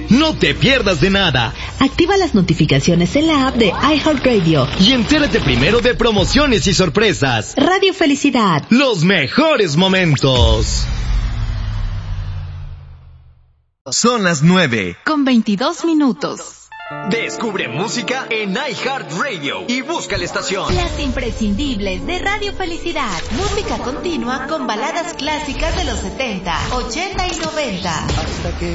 No te pierdas de nada. Activa las notificaciones en la app de iHeartRadio y entérate primero de promociones y sorpresas. Radio Felicidad. Los mejores momentos. Son las 9:22. Descubre música en iHeartRadio y busca la estación. Las imprescindibles de Radio Felicidad. Música continua con baladas clásicas de los 70, 80 y 90. Hasta que